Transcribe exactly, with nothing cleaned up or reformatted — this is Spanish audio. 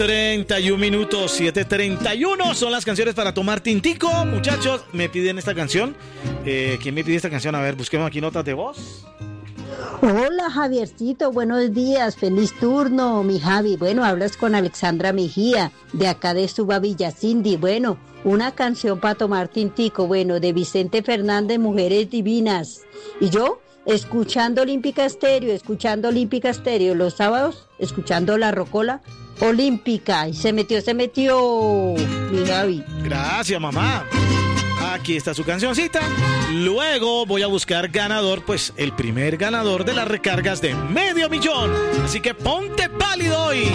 treinta y un minutos, siete treinta y uno son las canciones para tomar tintico. Muchachos, me piden esta canción. Eh, ¿Quién me pide esta canción? A ver, busquemos aquí notas de voz. Hola Javiercito, buenos días, feliz turno, mi Javi. Bueno, hablas con Alexandra Mejía, de acá de Suba Villacindi. Bueno, una canción para tomar tintico, bueno, de Vicente Fernández, Mujeres Divinas. Y yo, escuchando Olímpica Estéreo, escuchando Olímpica Estéreo, los sábados, escuchando La Rocola Olímpica. Y se metió, se metió, mi Javi. Gracias, mamá. Aquí está su cancioncita. Luego voy a buscar ganador, pues el primer ganador de las recargas de medio millón. Así que ponte pálido y...